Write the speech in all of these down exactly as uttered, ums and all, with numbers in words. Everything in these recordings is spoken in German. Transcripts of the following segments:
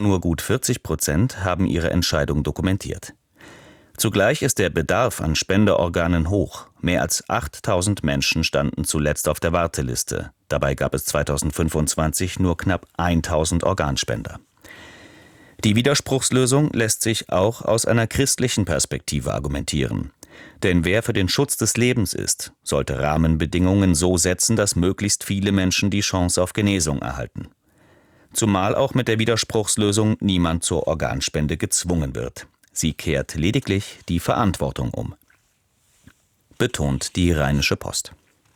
Nur gut vierzig Prozent haben ihre Entscheidung dokumentiert. Zugleich ist der Bedarf an Spenderorganen hoch. Mehr als achttausend Menschen standen zuletzt auf der Warteliste. Dabei gab es zweitausendfünfundzwanzig nur knapp tausend Organspender. Die Widerspruchslösung lässt sich auch aus einer christlichen Perspektive argumentieren. Denn wer für den Schutz des Lebens ist, sollte Rahmenbedingungen so setzen, dass möglichst viele Menschen die Chance auf Genesung erhalten. Zumal auch mit der Widerspruchslösung niemand zur Organspende gezwungen wird. Sie kehrt lediglich die Verantwortung um, betont die Rheinische Post.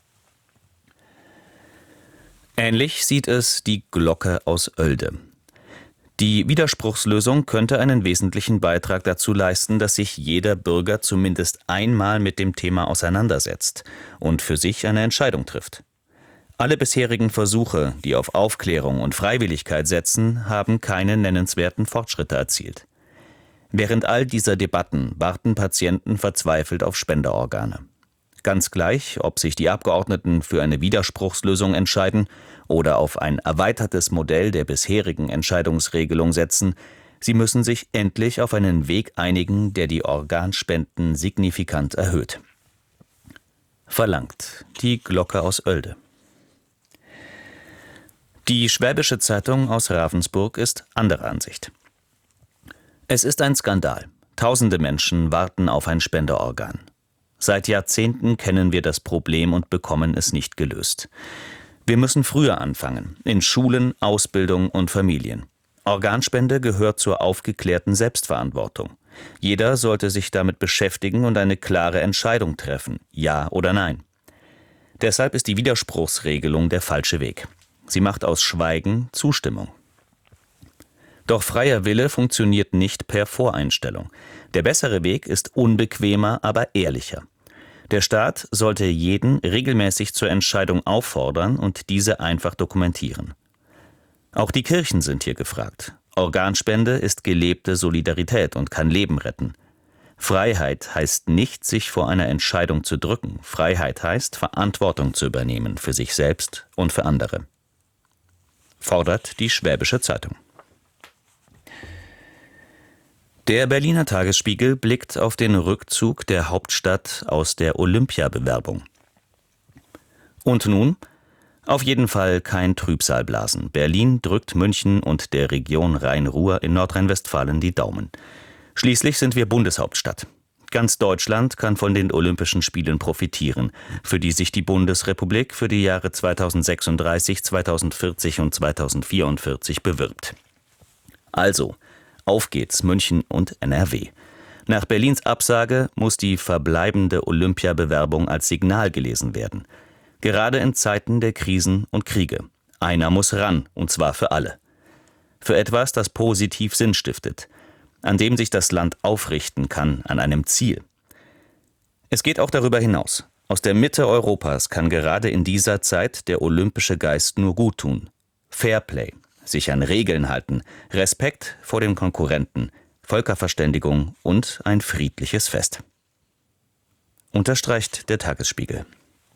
Ähnlich sieht es die Glocke aus Oelde. Die Widerspruchslösung könnte einen wesentlichen Beitrag dazu leisten, dass sich jeder Bürger zumindest einmal mit dem Thema auseinandersetzt und für sich eine Entscheidung trifft. Alle bisherigen Versuche, die auf Aufklärung und Freiwilligkeit setzen, haben keine nennenswerten Fortschritte erzielt. Während all dieser Debatten warten Patienten verzweifelt auf Spenderorgane. Ganz gleich, ob sich die Abgeordneten für eine Widerspruchslösung entscheiden oder auf ein erweitertes Modell der bisherigen Entscheidungsregelung setzen, sie müssen sich endlich auf einen Weg einigen, der die Organspenden signifikant erhöht. Verlangt die Glocke aus Oelde. Die Schwäbische Zeitung aus Ravensburg ist anderer Ansicht. Es ist ein Skandal. Tausende Menschen warten auf ein Spenderorgan. Seit Jahrzehnten kennen wir das Problem und bekommen es nicht gelöst. Wir müssen früher anfangen, in Schulen, Ausbildung und Familien. Organspende gehört zur aufgeklärten Selbstverantwortung. Jeder sollte sich damit beschäftigen und eine klare Entscheidung treffen, ja oder nein. Deshalb ist die Widerspruchsregelung der falsche Weg. Sie macht aus Schweigen Zustimmung. Doch freier Wille funktioniert nicht per Voreinstellung. Der bessere Weg ist unbequemer, aber ehrlicher. Der Staat sollte jeden regelmäßig zur Entscheidung auffordern und diese einfach dokumentieren. Auch die Kirchen sind hier gefragt. Organspende ist gelebte Solidarität und kann Leben retten. Freiheit heißt nicht, sich vor einer Entscheidung zu drücken. Freiheit heißt, Verantwortung zu übernehmen für sich selbst und für andere. Fordert die Schwäbische Zeitung. Der Berliner Tagesspiegel blickt auf den Rückzug der Hauptstadt aus der Olympiabewerbung. Und nun? Auf jeden Fall kein Trübsalblasen. Berlin drückt München und der Region Rhein-Ruhr in Nordrhein-Westfalen die Daumen. Schließlich sind wir Bundeshauptstadt. Ganz Deutschland kann von den Olympischen Spielen profitieren, für die sich die Bundesrepublik für die Jahre zweitausendsechsunddreißig, zweitausendvierzig und zweitausendvierundvierzig bewirbt. Also, auf geht's, München und N R W. Nach Berlins Absage muss die verbleibende Olympiabewerbung als Signal gelesen werden. Gerade in Zeiten der Krisen und Kriege. Einer muss ran, und zwar für alle. Für etwas, das positiv Sinn stiftet, an dem sich das Land aufrichten kann, an einem Ziel. Es geht auch darüber hinaus. Aus der Mitte Europas kann gerade in dieser Zeit der olympische Geist nur gut tun. Fairplay. Sich an Regeln halten, Respekt vor den Konkurrenten, Völkerverständigung und ein friedliches Fest. Unterstreicht der Tagesspiegel.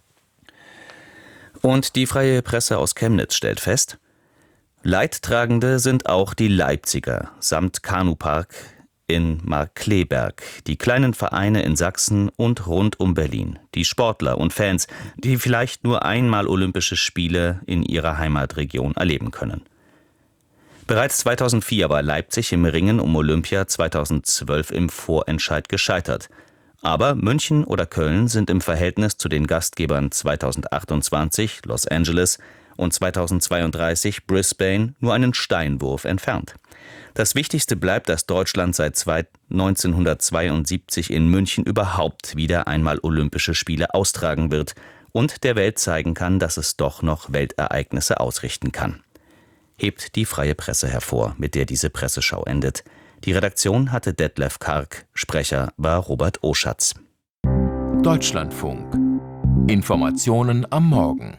Und die Freie Presse aus Chemnitz stellt fest, Leidtragende sind auch die Leipziger samt Kanupark in Markkleeberg, die kleinen Vereine in Sachsen und rund um Berlin, die Sportler und Fans, die vielleicht nur einmal Olympische Spiele in ihrer Heimatregion erleben können. Bereits zweitausendvier war Leipzig im Ringen um Olympia zweitausendzwölf im Vorentscheid gescheitert. Aber München oder Köln sind im Verhältnis zu den Gastgebern zweitausendachtundzwanzig Los Angeles und zweitausendzweiunddreißig Brisbane nur einen Steinwurf entfernt. Das Wichtigste bleibt, dass Deutschland seit neunzehnhundertzweiundsiebzig in München überhaupt wieder einmal Olympische Spiele austragen wird und der Welt zeigen kann, dass es doch noch Weltereignisse ausrichten kann. Hebt die Freie Presse hervor, mit der diese Presseschau endet. Die Redaktion hatte Detlef Karg, Sprecher war Robert Oschatz. Deutschlandfunk. Informationen am Morgen.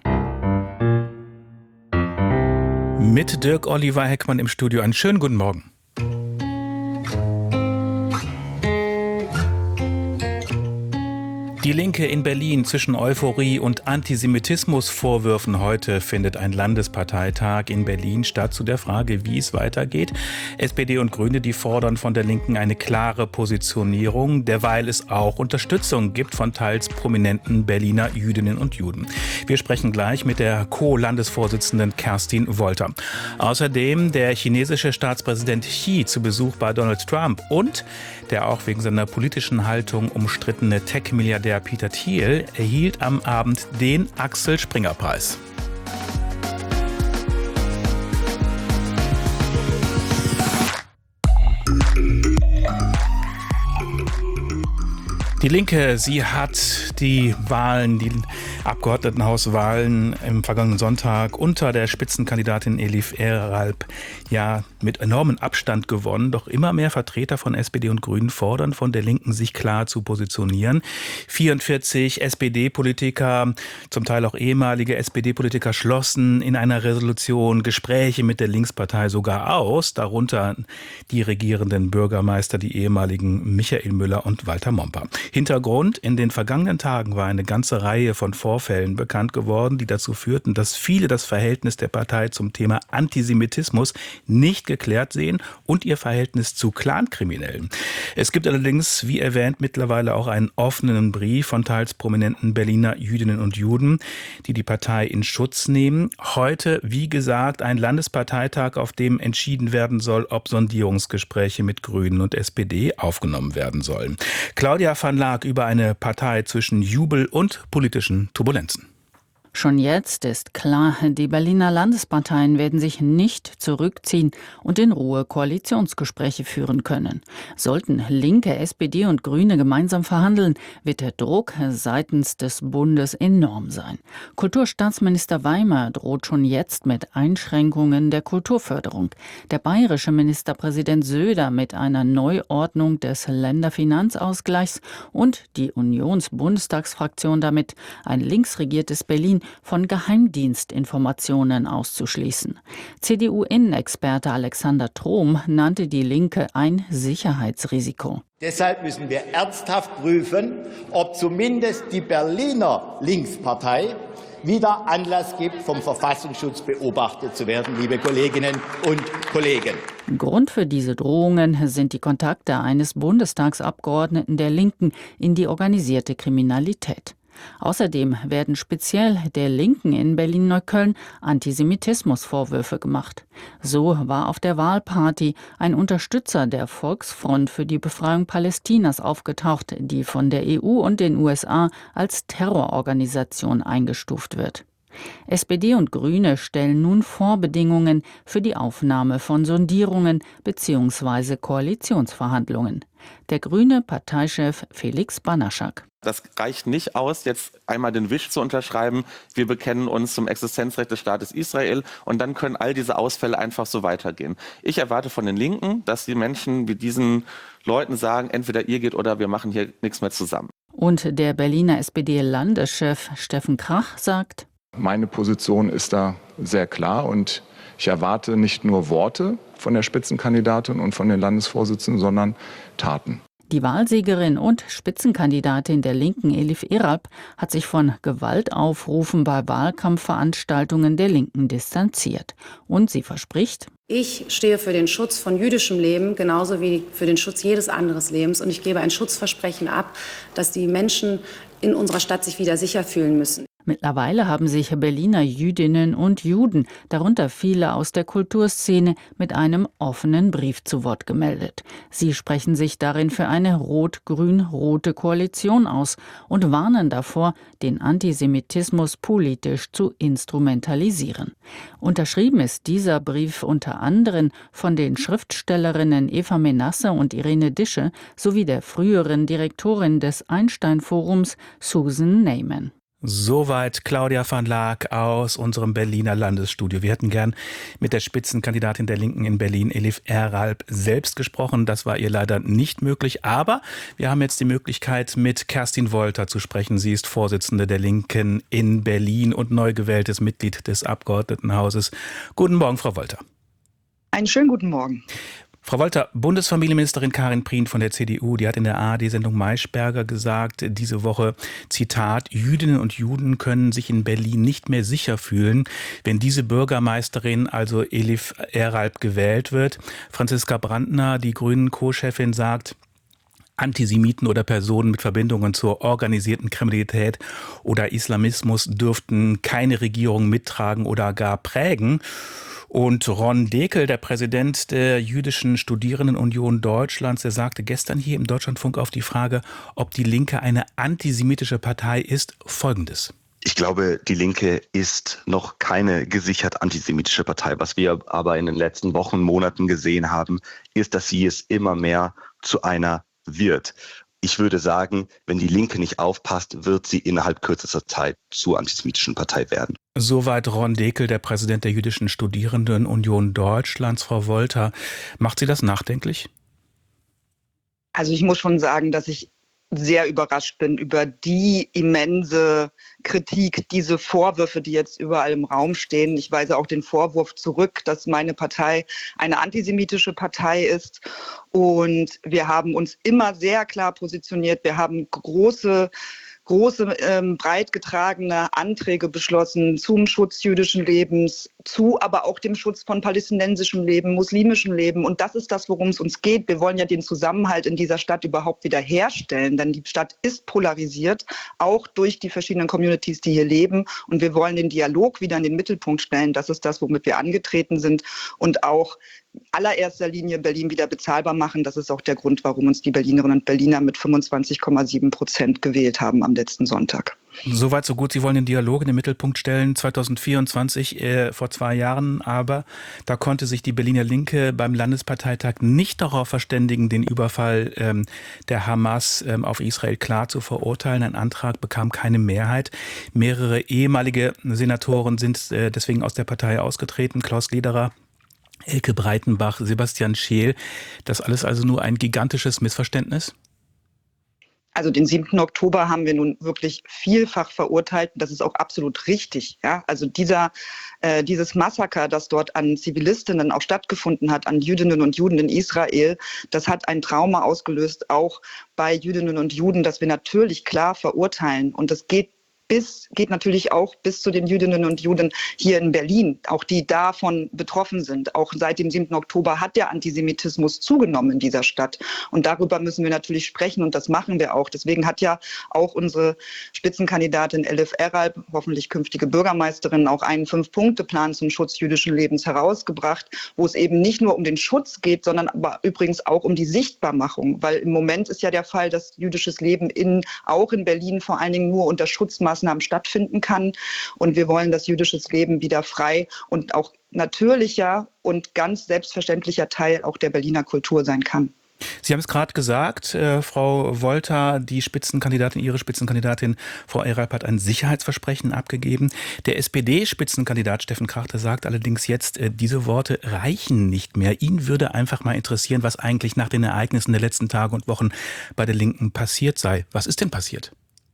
Mit Dirk Oliver Heckmann im Studio. Einen schönen guten Morgen. Die Linke in Berlin zwischen Euphorie und Antisemitismusvorwürfen. Heute findet ein Landesparteitag in Berlin statt zu der Frage, wie es weitergeht. S P D und Grüne, die fordern von der Linken eine klare Positionierung, derweil es auch Unterstützung gibt von teils prominenten Berliner Jüdinnen und Juden. Wir sprechen gleich mit der Co-Landesvorsitzenden Kerstin Wolter. Außerdem der chinesische Staatspräsident Xi zu Besuch bei Donald Trump und der auch wegen seiner politischen Haltung umstrittene Tech-Milliardär Peter Thiel erhielt am Abend den Axel-Springer-Preis. Die Linke, sie hat die Wahlen, die Abgeordnetenhauswahlen im vergangenen Sonntag unter der Spitzenkandidatin Elif Eralp ja mit enormem Abstand gewonnen. Doch immer mehr Vertreter von S P D und Grünen fordern von der Linken, sich klar zu positionieren. vierundvierzig S P D-Politiker, zum Teil auch ehemalige S P D-Politiker, schlossen in einer Resolution Gespräche mit der Linkspartei sogar aus, darunter die regierenden Bürgermeister, die ehemaligen Michael Müller und Walter Momper. Hintergrund: In den vergangenen Tagen war eine ganze Reihe von Vorfällen bekannt geworden, die dazu führten, dass viele das Verhältnis der Partei zum Thema Antisemitismus nicht geklärt sehen und ihr Verhältnis zu Clankriminellen. Es gibt allerdings, wie erwähnt, mittlerweile auch einen offenen Brief von teils prominenten Berliner Jüdinnen und Juden, die die Partei in Schutz nehmen. Heute, wie gesagt, ein Landesparteitag, auf dem entschieden werden soll, ob Sondierungsgespräche mit Grünen und S P D aufgenommen werden sollen. Claudia van Laak über eine Partei zwischen Jubel und politischen Turbulenzen. Schon jetzt ist klar, die Berliner Landesparteien werden sich nicht zurückziehen und in Ruhe Koalitionsgespräche führen können. Sollten Linke, S P D und Grüne gemeinsam verhandeln, wird der Druck seitens des Bundes enorm sein. Kulturstaatsminister Weimer droht schon jetzt mit Einschränkungen der Kulturförderung. Der bayerische Ministerpräsident Söder mit einer Neuordnung des Länderfinanzausgleichs und die Unions-Bundestagsfraktion damit, ein linksregiertes Berlin von Geheimdienstinformationen auszuschließen. C D U-Innenexperte Alexander Trom nannte die Linke ein Sicherheitsrisiko. Deshalb müssen wir ernsthaft prüfen, ob zumindest die Berliner Linkspartei wieder Anlass gibt, vom Verfassungsschutz beobachtet zu werden, liebe Kolleginnen und Kollegen. Grund für diese Drohungen sind die Kontakte eines Bundestagsabgeordneten der Linken in die organisierte Kriminalität. Außerdem werden speziell der Linken in Berlin-Neukölln Antisemitismusvorwürfe gemacht. So war auf der Wahlparty ein Unterstützer der Volksfront für die Befreiung Palästinas aufgetaucht, die von der E U und den U S A als Terrororganisation eingestuft wird. S P D und Grüne stellen nun Vorbedingungen für die Aufnahme von Sondierungen bzw. Koalitionsverhandlungen. Der grüne Parteichef Felix Banaschak. Das reicht nicht aus, jetzt einmal den Wisch zu unterschreiben, wir bekennen uns zum Existenzrecht des Staates Israel und dann können all diese Ausfälle einfach so weitergehen. Ich erwarte von den Linken, dass die Menschen wie diesen Leuten sagen, entweder ihr geht oder wir machen hier nichts mehr zusammen. Und der Berliner S P D-Landeschef Steffen Krach sagt: Meine Position ist da sehr klar und ich erwarte nicht nur Worte von der Spitzenkandidatin und von den Landesvorsitzenden, sondern Taten. Die Wahlsiegerin und Spitzenkandidatin der Linken Elif Eralp hat sich von Gewaltaufrufen bei Wahlkampfveranstaltungen der Linken distanziert. Und sie verspricht: Ich stehe für den Schutz von jüdischem Leben, genauso wie für den Schutz jedes anderen Lebens. Und ich gebe ein Schutzversprechen ab, dass die Menschen in unserer Stadt sich wieder sicher fühlen müssen. Mittlerweile haben sich Berliner Jüdinnen und Juden, darunter viele aus der Kulturszene, mit einem offenen Brief zu Wort gemeldet. Sie sprechen sich darin für eine rot-grün-rote Koalition aus und warnen davor, den Antisemitismus politisch zu instrumentalisieren. Unterschrieben ist dieser Brief unter anderem von den Schriftstellerinnen Eva Menasse und Irene Dische sowie der früheren Direktorin des Einstein-Forums Susan Neyman. Soweit Claudia van Laak aus unserem Berliner Landesstudio. Wir hätten gern mit der Spitzenkandidatin der Linken in Berlin, Elif Eralp, selbst gesprochen. Das war ihr leider nicht möglich. Aber wir haben jetzt die Möglichkeit, mit Kerstin Wolter zu sprechen. Sie ist Vorsitzende der Linken in Berlin und neu gewähltes Mitglied des Abgeordnetenhauses. Guten Morgen, Frau Wolter. Einen schönen guten Morgen. Frau Wolter, Bundesfamilienministerin Karin Prien von der C D U, die hat in der A R D-Sendung Maischberger gesagt, diese Woche, Zitat, Jüdinnen und Juden können sich in Berlin nicht mehr sicher fühlen, wenn diese Bürgermeisterin, also Elif Eralp, gewählt wird. Franziska Brandner, die Grünen-Co-Chefin, sagt, Antisemiten oder Personen mit Verbindungen zur organisierten Kriminalität oder Islamismus dürften keine Regierung mittragen oder gar prägen. Und Ron Dekel, der Präsident der Jüdischen Studierendenunion Deutschlands, der sagte gestern hier im Deutschlandfunk auf die Frage, ob die Linke eine antisemitische Partei ist, Folgendes. Ich glaube, die Linke ist noch keine gesichert antisemitische Partei. Was wir aber in den letzten Wochen, Monaten gesehen haben, ist, dass sie es immer mehr zu einer wird. Ich würde sagen, wenn die Linke nicht aufpasst, wird sie innerhalb kürzester Zeit zur antisemitischen Partei werden. Soweit Ron Dekel, der Präsident der Jüdischen Studierendenunion Deutschlands. Frau Wolter, macht Sie das nachdenklich? Also ich muss schon sagen, dass ich sehr überrascht bin über die immense Kritik, diese Vorwürfe, die jetzt überall im Raum stehen. Ich weise auch den Vorwurf zurück, dass meine Partei eine antisemitische Partei ist. Und wir haben uns immer sehr klar positioniert. Wir haben große große, ähm, breit getragene Anträge beschlossen zum Schutz jüdischen Lebens, zu aber auch dem Schutz von palästinensischem Leben, muslimischem Leben. Und das ist das, worum es uns geht. Wir wollen ja den Zusammenhalt in dieser Stadt überhaupt wieder herstellen, denn die Stadt ist polarisiert, auch durch die verschiedenen Communities, die hier leben. Und wir wollen den Dialog wieder in den Mittelpunkt stellen. Das ist das, womit wir angetreten sind. Und auch allererster Linie Berlin wieder bezahlbar machen. Das ist auch der Grund, warum uns die Berlinerinnen und Berliner mit fünfundzwanzig Komma sieben Prozent gewählt haben am letzten Sonntag. Soweit so gut. Sie wollen den Dialog in den Mittelpunkt stellen. zwanzig vierundzwanzig, äh, vor zwei Jahren aber, da konnte sich die Berliner Linke beim Landesparteitag nicht darauf verständigen, den Überfall ähm, der Hamas ähm, auf Israel klar zu verurteilen. Ein Antrag bekam keine Mehrheit. Mehrere ehemalige Senatoren sind äh, deswegen aus der Partei ausgetreten. Klaus Lederer, Elke Breitenbach, Sebastian Scheel. Das alles also nur ein gigantisches Missverständnis? Also den siebten Oktober haben wir nun wirklich vielfach verurteilt. Das ist auch absolut richtig. Ja? Also dieser, äh, dieses Massaker, das dort an Zivilistinnen auch stattgefunden hat, an Jüdinnen und Juden in Israel, das hat ein Trauma ausgelöst, auch bei Jüdinnen und Juden, das wir natürlich klar verurteilen. Und das geht Bis, geht natürlich auch bis zu den Jüdinnen und Juden hier in Berlin, auch die davon betroffen sind. Auch seit dem siebten Oktober hat der Antisemitismus zugenommen in dieser Stadt. Und darüber müssen wir natürlich sprechen und das machen wir auch. Deswegen hat ja auch unsere Spitzenkandidatin Elif Eralp, hoffentlich künftige Bürgermeisterin, auch einen Fünf-Punkte-Plan zum Schutz jüdischen Lebens herausgebracht, wo es eben nicht nur um den Schutz geht, sondern aber übrigens auch um die Sichtbarmachung. Weil im Moment ist ja der Fall, dass jüdisches Leben in, auch in Berlin vor allen Dingen nur unter Schutzmaßnahmen stattfinden kann. Und wir wollen, dass jüdisches Leben wieder frei und auch natürlicher und ganz selbstverständlicher Teil auch der Berliner Kultur sein kann. Sie haben es gerade gesagt, äh, Frau Wolter, die Spitzenkandidatin, Ihre Spitzenkandidatin, Frau Eralp, hat ein Sicherheitsversprechen abgegeben. Der S P D-Spitzenkandidat Steffen Krachter sagt allerdings jetzt, äh, diese Worte reichen nicht mehr. Ihn würde einfach mal interessieren, was eigentlich nach den Ereignissen der letzten Tage und Wochen bei der Linken passiert sei. Was ist denn passiert?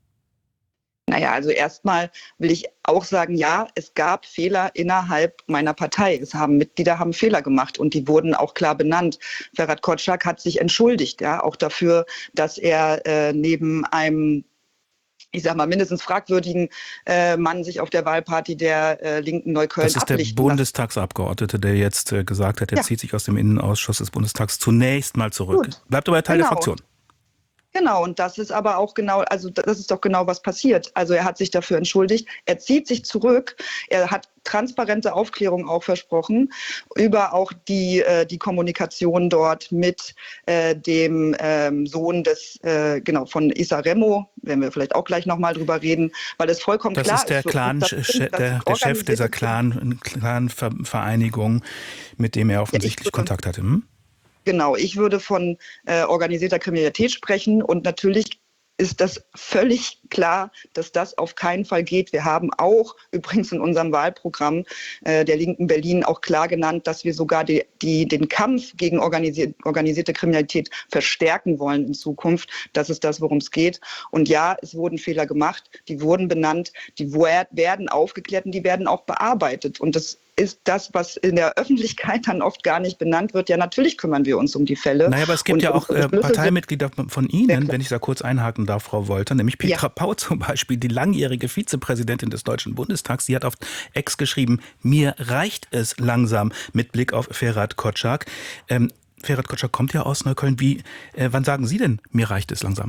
Naja, also erstmal will ich auch sagen, ja, es gab Fehler innerhalb meiner Partei. Es haben Mitglieder haben Fehler gemacht und die wurden auch klar benannt. Ferhat Kotschak hat sich entschuldigt, ja, auch dafür, dass er äh, neben einem, ich sag mal, mindestens fragwürdigen äh, Mann sich auf der Wahlparty der äh, Linken Neukölln ablichten. Das ist der Bundestagsabgeordnete, der jetzt äh, gesagt hat, er ja. zieht sich aus dem Innenausschuss des Bundestags zunächst mal zurück. Gut. Bleibt aber Teil genau. der Fraktion. Genau, und das ist aber auch genau, also das ist doch genau, was passiert. Also er hat sich dafür entschuldigt, er zieht sich zurück, er hat transparente Aufklärung auch versprochen über auch die, äh, die Kommunikation dort mit äh, dem ähm, Sohn des, äh, genau, von Issa Remo, werden wir vielleicht auch gleich nochmal drüber reden, weil es vollkommen das klar ist. Der ist. Clan, das ist der, der, der Chef dieser Clan, Clan-Vereinigung, mit dem er offensichtlich ja, Kontakt hatte. Hm? Genau, ich würde von äh, organisierter Kriminalität sprechen und natürlich ist das völlig klar, dass das auf keinen Fall geht. Wir haben auch übrigens in unserem Wahlprogramm äh, der Linken Berlin auch klar genannt, dass wir sogar die, die, den Kampf gegen organisier- organisierte Kriminalität verstärken wollen in Zukunft. Das ist das, worum es geht. Und ja, es wurden Fehler gemacht, die wurden benannt, die werden aufgeklärt und die werden auch bearbeitet. Und das ist das, was in der Öffentlichkeit dann oft gar nicht benannt wird. Ja, natürlich kümmern wir uns um die Fälle. Naja, aber es gibt und ja auch äh, Parteimitglieder von Ihnen, wenn ich da kurz einhaken darf, Frau Wolter, nämlich Petra ja. Pau zum Beispiel, die langjährige Vizepräsidentin des Deutschen Bundestags, die hat auf X geschrieben, mir reicht es langsam mit Blick auf Ferhat Kotschak. Ähm, Ferhat Kotschak kommt ja aus Neukölln. Wie, äh, wann sagen Sie denn, mir reicht es langsam?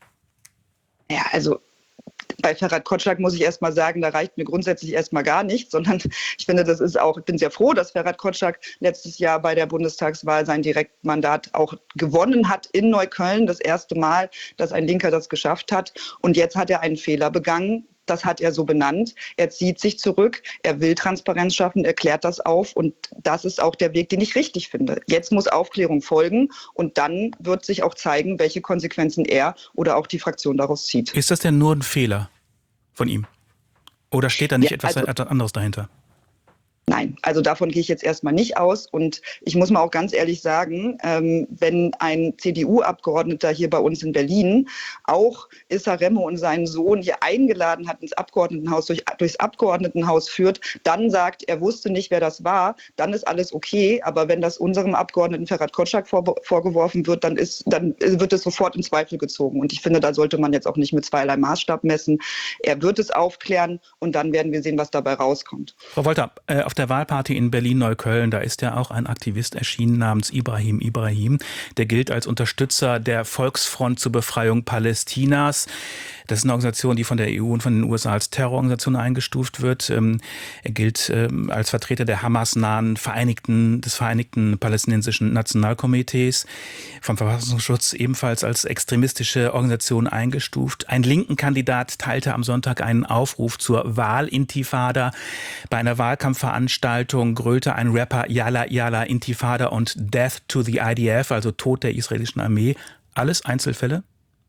Ja, also bei Ferhat Kotschak muss ich erst mal sagen, da reicht mir grundsätzlich erstmal gar nichts, sondern ich finde, das ist auch, ich bin sehr froh, dass Ferhat Kotschak letztes Jahr bei der Bundestagswahl sein Direktmandat auch gewonnen hat in Neukölln. Das erste Mal, dass ein Linker das geschafft hat. Und jetzt hat er einen Fehler begangen. Das hat er so benannt. Er zieht sich zurück, er will Transparenz schaffen, er klärt das auf und das ist auch der Weg, den ich richtig finde. Jetzt muss Aufklärung folgen und dann wird sich auch zeigen, welche Konsequenzen er oder auch die Fraktion daraus zieht. Ist das denn nur ein Fehler von ihm? Oder steht da nicht ja, also, etwas anderes dahinter? Nein, also davon gehe ich jetzt erstmal nicht aus. Und ich muss mal auch ganz ehrlich sagen, ähm, wenn ein C D U-Abgeordneter hier bei uns in Berlin auch Issa Remme und seinen Sohn hier eingeladen hat ins Abgeordnetenhaus, durch, durchs Abgeordnetenhaus führt, dann sagt, er wusste nicht, wer das war, dann ist alles okay. Aber wenn das unserem Abgeordneten Ferhat Kotschak vor, vorgeworfen wird, dann, ist, dann wird es sofort in Zweifel gezogen. Und ich finde, da sollte man jetzt auch nicht mit zweierlei Maßstab messen. Er wird es aufklären und dann werden wir sehen, was dabei rauskommt. Frau Wolter, äh, auf der Wahlparty in Berlin-Neukölln, da ist ja auch ein Aktivist erschienen namens Ibrahim Ibrahim. Der gilt als Unterstützer der Volksfront zur Befreiung Palästinas. Das ist eine Organisation, die von der E U und von den U S A als Terrororganisation eingestuft wird. Er gilt als Vertreter der Hamas-nahen Vereinigten, des Vereinigten Palästinensischen Nationalkomitees, vom Verfassungsschutz ebenfalls als extremistische Organisation eingestuft. Ein linken Kandidat teilte am Sonntag einen Aufruf zur Wahlintifada. Bei einer Wahlkampfveranstaltung grölte ein Rapper Yalla Yalla Intifada und Death to the I D F, also Tod der israelischen Armee. Alles Einzelfälle?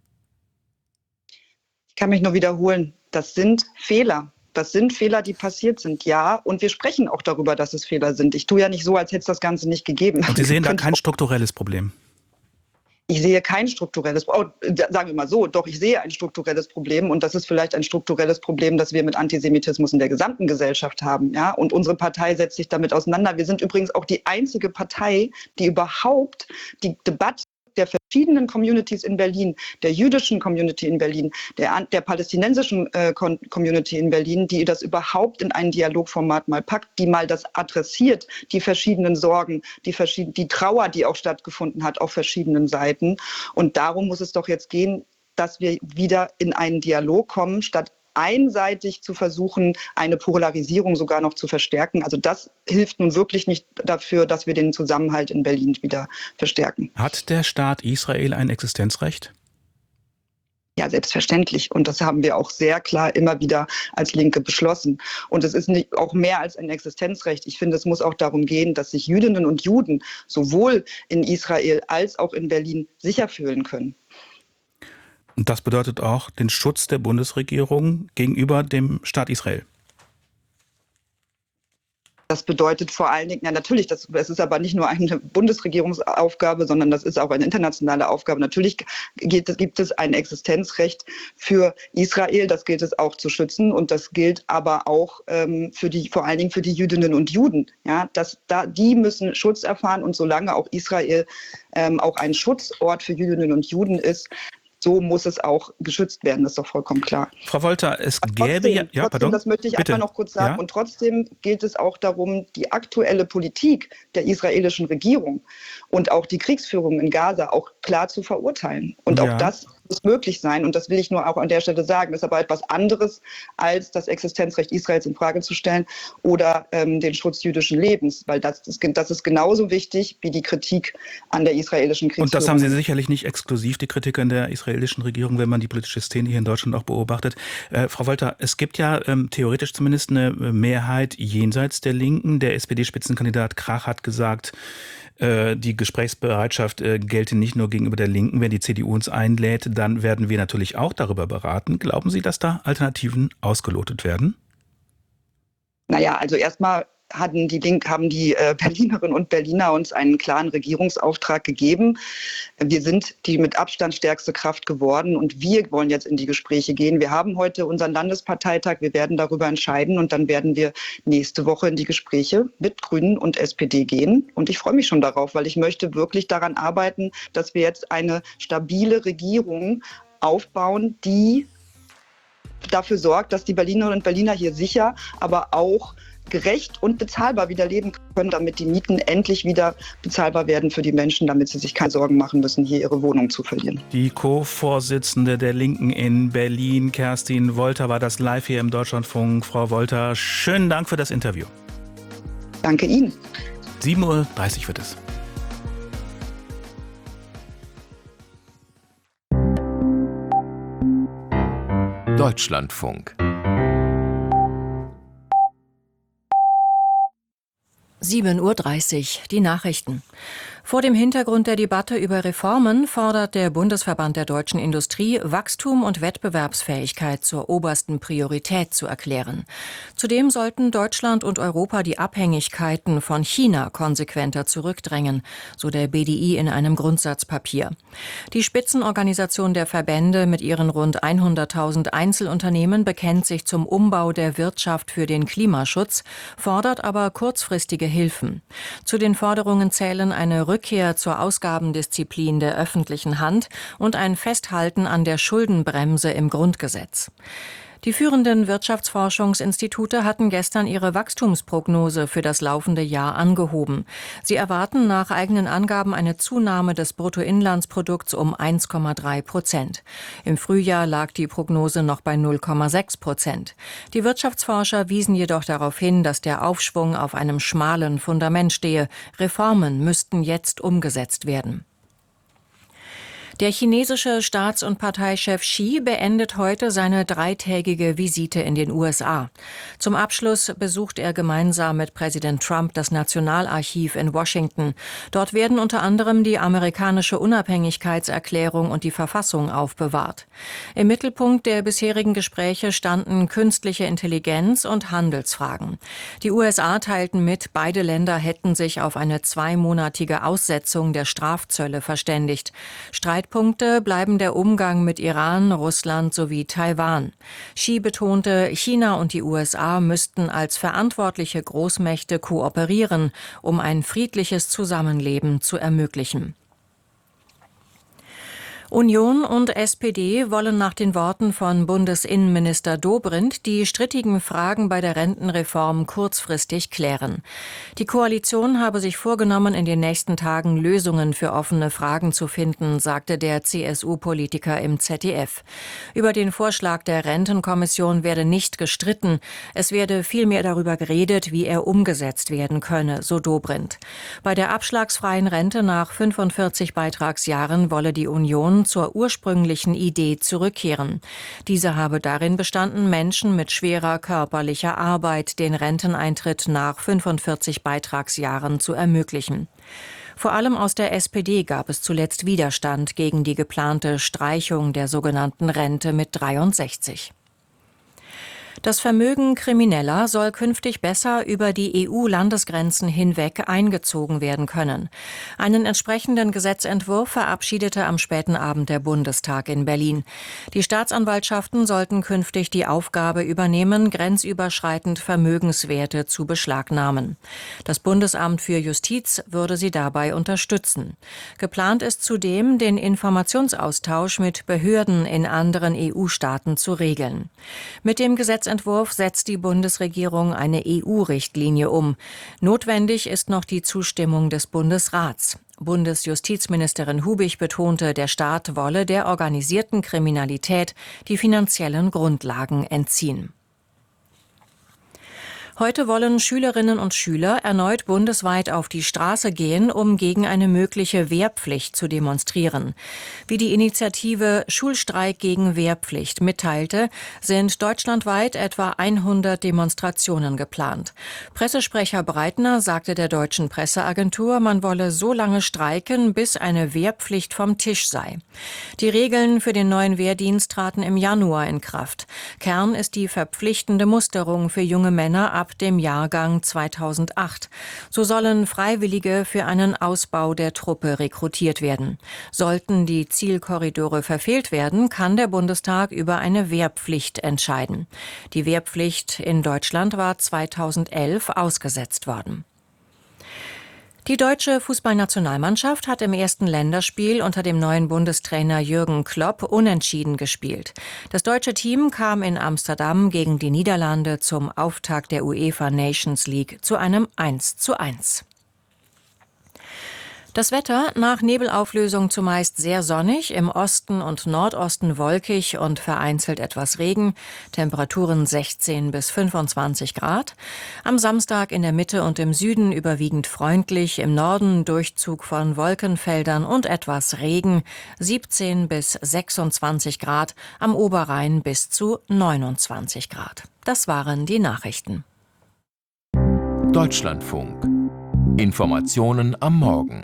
Ich kann mich nur wiederholen, das sind Fehler. Das sind Fehler, die passiert sind, ja. Und wir sprechen auch darüber, dass es Fehler sind. Ich tue ja nicht so, als hätte es das Ganze nicht gegeben. Und Sie sehen da kein strukturelles Problem? Ich sehe kein strukturelles Problem, oh, sagen wir mal so, doch, ich sehe ein strukturelles Problem und das ist vielleicht ein strukturelles Problem, das wir mit Antisemitismus in der gesamten Gesellschaft haben. Ja? Und unsere Partei setzt sich damit auseinander. Wir sind übrigens auch die einzige Partei, die überhaupt die Debatte der verschiedenen Communities in Berlin, der jüdischen Community in Berlin, der, der palästinensischen äh, Community in Berlin, die das überhaupt in ein Dialogformat mal packt, die mal das adressiert, die verschiedenen Sorgen, die, verschieden, die Trauer, die auch stattgefunden hat auf verschiedenen Seiten. Und darum muss es doch jetzt gehen, dass wir wieder in einen Dialog kommen, statt einseitig zu versuchen, eine Polarisierung sogar noch zu verstärken. Also das hilft nun wirklich nicht dafür, dass wir den Zusammenhalt in Berlin wieder verstärken. Hat der Staat Israel ein Existenzrecht? Ja, selbstverständlich. Und das haben wir auch sehr klar immer wieder als Linke beschlossen. Und es ist nicht, auch mehr als ein Existenzrecht. Ich finde, es muss auch darum gehen, dass sich Jüdinnen und Juden sowohl in Israel als auch in Berlin sicher fühlen können. Und das bedeutet auch den Schutz der Bundesregierung gegenüber dem Staat Israel. Das bedeutet vor allen Dingen, ja natürlich, das, es ist aber nicht nur eine Bundesregierungsaufgabe, sondern das ist auch eine internationale Aufgabe. Natürlich geht, gibt es ein Existenzrecht für Israel, das gilt es auch zu schützen und das gilt aber auch ähm, für die, vor allen Dingen für die Jüdinnen und Juden. Ja, dass, da, die müssen Schutz erfahren und solange auch Israel ähm, auch ein Schutzort für Jüdinnen und Juden ist, so muss es auch geschützt werden, das ist doch vollkommen klar. Frau Wolter, es trotzdem, gäbe ja... ja trotzdem, das möchte ich bitte. einfach noch kurz sagen. Ja? Und trotzdem gilt es auch darum, die aktuelle Politik der israelischen Regierung und auch die Kriegsführung in Gaza auch klar zu verurteilen. Und ja. auch das muss möglich sein. Und das will ich nur auch an der Stelle sagen. Das ist aber etwas anderes, als das Existenzrecht Israels in Frage zu stellen oder ähm, den Schutz jüdischen Lebens. Weil das ist, das ist genauso wichtig wie die Kritik an der israelischen Kriegsführung. Und das haben Sie sicherlich nicht exklusiv, die Kritik an der israelischen Regierung, wenn man die politische Szene hier in Deutschland auch beobachtet. Äh, Frau Wolter, es gibt ja ähm, theoretisch zumindest eine Mehrheit jenseits der Linken. Der S P D-Spitzenkandidat Krach hat gesagt, äh, die Gesprächsbereitschaft äh, gelte nicht nur gegenüber der Linken. Wenn die C D U uns einlädt, dann werden wir natürlich auch darüber beraten. Glauben Sie, dass da Alternativen ausgelotet werden? Naja, also erstmal hatten die Link, haben die äh, Berlinerinnen und Berliner uns einen klaren Regierungsauftrag gegeben. Wir sind die mit Abstand stärkste Kraft geworden und wir wollen jetzt in die Gespräche gehen. Wir haben heute unseren Landesparteitag, wir werden darüber entscheiden und dann werden wir nächste Woche in die Gespräche mit Grünen und S P D gehen. Und ich freue mich schon darauf, weil ich möchte wirklich daran arbeiten, dass wir jetzt eine stabile Regierung aufbauen, die dafür sorgt, dass die Berlinerinnen und Berliner hier sicher, aber auch gerecht und bezahlbar wieder leben können, damit die Mieten endlich wieder bezahlbar werden für die Menschen, damit sie sich keine Sorgen machen müssen, hier ihre Wohnung zu verlieren. Die Co-Vorsitzende der Linken in Berlin, Kerstin Wolter, war das live hier im Deutschlandfunk. Frau Wolter, schönen Dank für das Interview. Danke Ihnen. sieben Uhr dreißig wird es. Deutschlandfunk. sieben Uhr dreißig, die Nachrichten. Vor dem Hintergrund der Debatte über Reformen fordert der Bundesverband der deutschen Industrie, Wachstum und Wettbewerbsfähigkeit zur obersten Priorität zu erklären. Zudem sollten Deutschland und Europa die Abhängigkeiten von China konsequenter zurückdrängen, so der B D I in einem Grundsatzpapier. Die Spitzenorganisation der Verbände mit ihren rund hunderttausend Einzelunternehmen bekennt sich zum Umbau der Wirtschaft für den Klimaschutz, fordert aber kurzfristige Hilfen. Zu den Forderungen zählen eine Rückkehr zur Ausgabendisziplin der öffentlichen Hand und ein Festhalten an der Schuldenbremse im Grundgesetz. Die führenden Wirtschaftsforschungsinstitute hatten gestern ihre Wachstumsprognose für das laufende Jahr angehoben. Sie erwarten nach eigenen Angaben eine Zunahme des Bruttoinlandsprodukts um eins Komma drei Prozent. Im Frühjahr lag die Prognose noch bei null Komma sechs Prozent. Die Wirtschaftsforscher wiesen jedoch darauf hin, dass der Aufschwung auf einem schmalen Fundament stehe. Reformen müssten jetzt umgesetzt werden. Der chinesische Staats- und Parteichef Xi beendet heute seine dreitägige Visite in den U S A. Zum Abschluss besucht er gemeinsam mit Präsident Trump das Nationalarchiv in Washington. Dort werden unter anderem die amerikanische Unabhängigkeitserklärung und die Verfassung aufbewahrt. Im Mittelpunkt der bisherigen Gespräche standen künstliche Intelligenz und Handelsfragen. Die U S A teilten mit, beide Länder hätten sich auf eine zweimonatige Aussetzung der Strafzölle verständigt. Streitpunkte bleiben der Umgang mit Iran, Russland sowie Taiwan. Xi betonte, China und die U S A müssten als verantwortliche Großmächte kooperieren, um ein friedliches Zusammenleben zu ermöglichen. Union und S P D wollen nach den Worten von Bundesinnenminister Dobrindt die strittigen Fragen bei der Rentenreform kurzfristig klären. Die Koalition habe sich vorgenommen, in den nächsten Tagen Lösungen für offene Fragen zu finden, sagte der C S U-Politiker im Z D F. Über den Vorschlag der Rentenkommission werde nicht gestritten. Es werde vielmehr darüber geredet, wie er umgesetzt werden könne, so Dobrindt. Bei der abschlagsfreien Rente nach fünfundvierzig Beitragsjahren wolle die Union zur ursprünglichen Idee zurückkehren. Diese habe darin bestanden, Menschen mit schwerer körperlicher Arbeit den Renteneintritt nach fünfundvierzig Beitragsjahren zu ermöglichen. Vor allem aus der S P D gab es zuletzt Widerstand gegen die geplante Streichung der sogenannten Rente mit dreiundsechzig. Das Vermögen Krimineller soll künftig besser über die E U-Landesgrenzen hinweg eingezogen werden können. Einen entsprechenden Gesetzentwurf verabschiedete am späten Abend der Bundestag in Berlin. Die Staatsanwaltschaften sollten künftig die Aufgabe übernehmen, grenzüberschreitend Vermögenswerte zu beschlagnahmen. Das Bundesamt für Justiz würde sie dabei unterstützen. Geplant ist zudem, den Informationsaustausch mit Behörden in anderen E U-Staaten zu regeln. Mit dem Gesetzentwurf setzt die Bundesregierung eine E U-Richtlinie um. Notwendig ist noch die Zustimmung des Bundesrats. Bundesjustizministerin Hubig betonte, der Staat wolle der organisierten Kriminalität die finanziellen Grundlagen entziehen. Heute wollen Schülerinnen und Schüler erneut bundesweit auf die Straße gehen, um gegen eine mögliche Wehrpflicht zu demonstrieren. Wie die Initiative Schulstreik gegen Wehrpflicht mitteilte, sind deutschlandweit etwa hundert Demonstrationen geplant. Pressesprecher Breitner sagte der deutschen Presseagentur, man wolle so lange streiken, bis eine Wehrpflicht vom Tisch sei. Die Regeln für den neuen Wehrdienst traten im Januar in Kraft. Kern ist die verpflichtende Musterung für junge Männer ab ab dem Jahrgang zweitausendacht. So sollen Freiwillige für einen Ausbau der Truppe rekrutiert werden. Sollten die Zielkorridore verfehlt werden, kann der Bundestag über eine Wehrpflicht entscheiden. Die Wehrpflicht in Deutschland war zweitausendelf ausgesetzt worden. Die deutsche Fußballnationalmannschaft hat im ersten Länderspiel unter dem neuen Bundestrainer Jürgen Klopp unentschieden gespielt. Das deutsche Team kam in Amsterdam gegen die Niederlande zum Auftakt der UEFA Nations League zu einem eins zu eins. Das Wetter: nach Nebelauflösung zumeist sehr sonnig, im Osten und Nordosten wolkig und vereinzelt etwas Regen, Temperaturen sechzehn bis fünfundzwanzig Grad. Am Samstag in der Mitte und im Süden überwiegend freundlich, im Norden Durchzug von Wolkenfeldern und etwas Regen, siebzehn bis sechsundzwanzig Grad, am Oberrhein bis zu neunundzwanzig Grad. Das waren die Nachrichten. Deutschlandfunk. Informationen am Morgen.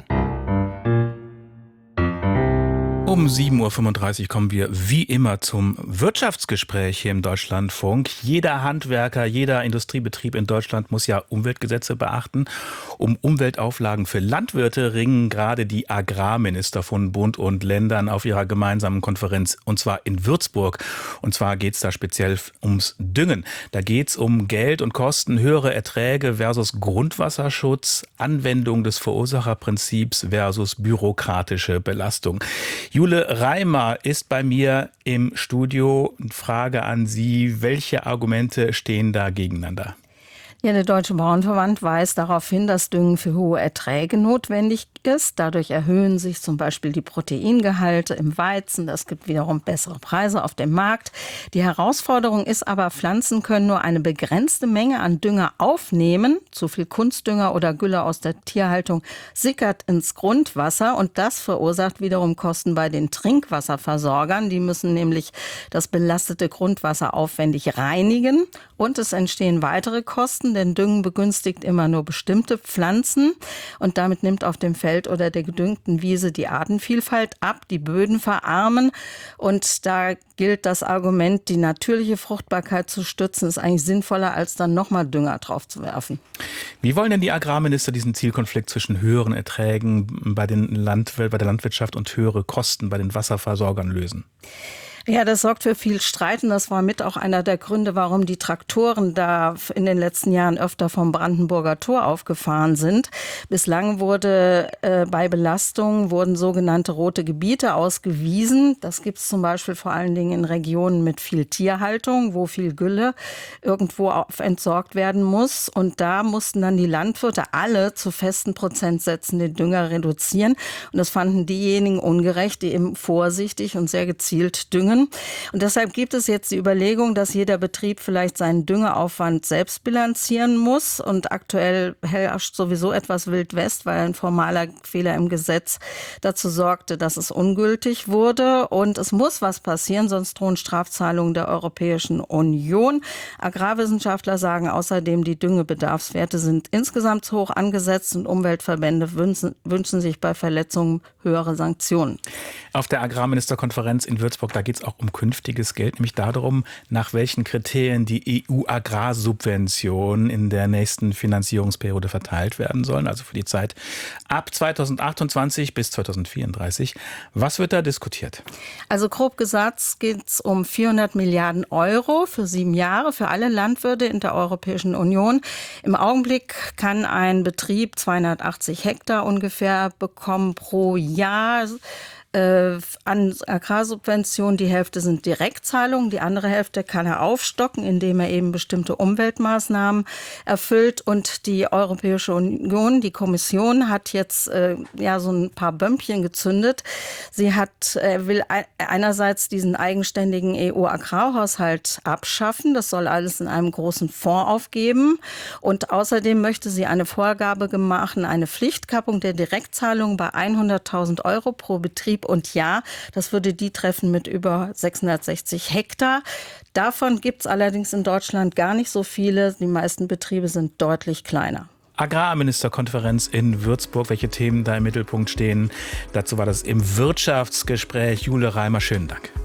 Um sieben Uhr fünfunddreißig kommen wir wie immer zum Wirtschaftsgespräch hier im Deutschlandfunk. Jeder Handwerker, jeder Industriebetrieb in Deutschland muss ja Umweltgesetze beachten. Um Umweltauflagen für Landwirte ringen gerade die Agrarminister von Bund und Ländern auf ihrer gemeinsamen Konferenz, und zwar in Würzburg. Und zwar geht es da speziell ums Düngen. Da geht es um Geld und Kosten, höhere Erträge versus Grundwasserschutz, Anwendung des Verursacherprinzips versus bürokratische Belastung. Jule Reimer ist bei mir im Studio. Frage an Sie: Welche Argumente stehen da gegeneinander? Ja, der Deutsche Bauernverband weist darauf hin, dass Düngen für hohe Erträge notwendig ist. Dadurch erhöhen sich zum Beispiel die Proteingehalte im Weizen. Das gibt wiederum bessere Preise auf dem Markt. Die Herausforderung ist aber, Pflanzen können nur eine begrenzte Menge an Dünger aufnehmen. Zu viel Kunstdünger oder Gülle aus der Tierhaltung sickert ins Grundwasser und das verursacht wiederum Kosten bei den Trinkwasserversorgern. Die müssen nämlich das belastete Grundwasser aufwendig reinigen und es entstehen weitere Kosten, denn Düngen begünstigt immer nur bestimmte Pflanzen und damit nimmt auf dem Feld oder der gedüngten Wiese die Artenvielfalt ab, die Böden verarmen und da gilt das Argument, die natürliche Fruchtbarkeit zu stützen, ist eigentlich sinnvoller, als dann nochmal Dünger drauf zu werfen. Wie wollen denn die Agrarminister diesen Zielkonflikt zwischen höheren Erträgen bei, den Landw- bei der Landwirtschaft und höhere Kosten bei den Wasserversorgern lösen? Ja, das sorgt für viel Streit und das war mit auch einer der Gründe, warum die Traktoren da in den letzten Jahren öfter vom Brandenburger Tor aufgefahren sind. Bislang wurde äh, bei Belastung wurden sogenannte rote Gebiete ausgewiesen. Das gibt es zum Beispiel vor allen Dingen in Regionen mit viel Tierhaltung, wo viel Gülle irgendwo auf entsorgt werden muss. Und da mussten dann die Landwirte alle zu festen Prozentsätzen den Dünger reduzieren. Und das fanden diejenigen ungerecht, die eben vorsichtig und sehr gezielt düngen. Und deshalb gibt es jetzt die Überlegung, dass jeder Betrieb vielleicht seinen Düngeaufwand selbst bilanzieren muss. Und aktuell herrscht sowieso etwas Wild West, weil ein formaler Fehler im Gesetz dazu sorgte, dass es ungültig wurde. Und es muss was passieren, sonst drohen Strafzahlungen der Europäischen Union. Agrarwissenschaftler sagen außerdem, die Düngebedarfswerte sind insgesamt zu hoch angesetzt und Umweltverbände wünschen, wünschen sich bei Verletzungen höhere Sanktionen. Auf der Agrarministerkonferenz in Würzburg, da geht es auch um künftiges Geld, nämlich darum, nach welchen Kriterien die E U-Agrarsubventionen in der nächsten Finanzierungsperiode verteilt werden sollen, also für die Zeit ab zweitausendachtundzwanzig bis zweitausendvierunddreißig. Was wird da diskutiert? Also grob gesagt geht es um vierhundert Milliarden Euro für sieben Jahre für alle Landwirte in der Europäischen Union. Im Augenblick kann ein Betrieb zweihundertachtzig Hektar ungefähr bekommen pro Jahr. An Agrarsubventionen, die Hälfte sind Direktzahlungen, die andere Hälfte kann er aufstocken, indem er eben bestimmte Umweltmaßnahmen erfüllt. Und die Europäische Union, die Kommission, hat jetzt äh, ja so ein paar Bömpchen gezündet. Sie hat äh, will einerseits diesen eigenständigen E U-Agrarhaushalt abschaffen. Das soll alles in einem großen Fonds aufgeben. Und außerdem möchte sie eine Vorgabe machen, eine Pflichtkappung der Direktzahlungen bei hunderttausend Euro pro Betrieb. Und ja, das würde die treffen mit über sechshundertsechzig Hektar. Davon gibt es allerdings in Deutschland gar nicht so viele. Die meisten Betriebe sind deutlich kleiner. Agrarministerkonferenz in Würzburg, welche Themen da im Mittelpunkt stehen. Dazu war das im Wirtschaftsgespräch. Jule Reimer, schönen Dank.